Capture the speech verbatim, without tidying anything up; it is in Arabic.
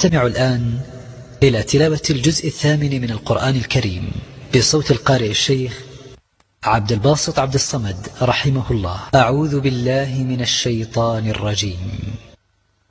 نستمع الآن إلى تلاوة الجزء الثامن من القرآن الكريم بصوت القارئ الشيخ عبد الباسط عبد الصمد رحمه الله. أعوذ بالله من الشيطان الرجيم.